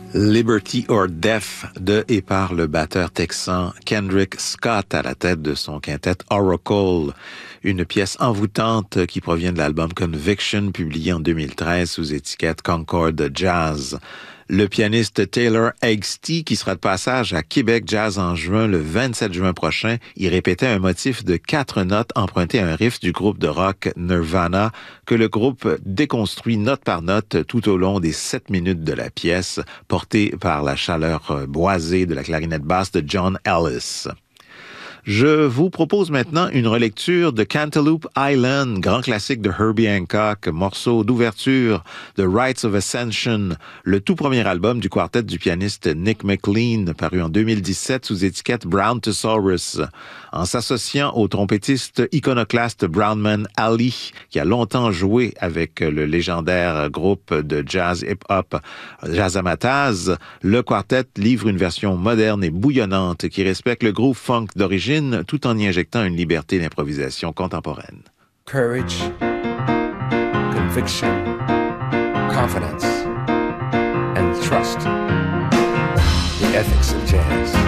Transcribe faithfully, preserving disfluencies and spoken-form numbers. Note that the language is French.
Liberty or Death de et par le batteur texan Kendrick Scott à la tête de son quintet Oracle. Une pièce envoûtante qui provient de l'album Conviction publié en deux mille treize sous étiquette Concord Jazz. Le pianiste Taylor Eggstey, qui sera de passage à Québec Jazz en juin, le vingt-sept juin prochain, y répétait un motif de quatre notes emprunté à un riff du groupe de rock Nirvana que le groupe déconstruit note par note tout au long des sept minutes de la pièce, porté par la chaleur boisée de la clarinette basse de John Ellis. Je vous propose maintenant une relecture de Cantaloupe Island, grand classique de Herbie Hancock, morceau d'ouverture de Rites of Ascension, le tout premier album du quartet du pianiste Nick McLean, paru en deux mille dix-sept sous étiquette Brown Thesaurus. En s'associant au trompettiste iconoclaste Brownman Ali, qui a longtemps joué avec le légendaire groupe de jazz hip-hop Jazzmatazz, le quartet livre une version moderne et bouillonnante qui respecte le groove funk d'origine tout en y injectant une liberté d'improvisation contemporaine. Courage, conviction, confidence, and trust. The ethics of jazz.